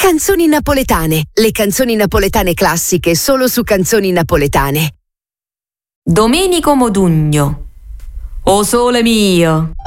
Canzoni napoletane, le canzoni napoletane classiche solo su Canzoni Napoletane. Domenico Modugno. O sole mio.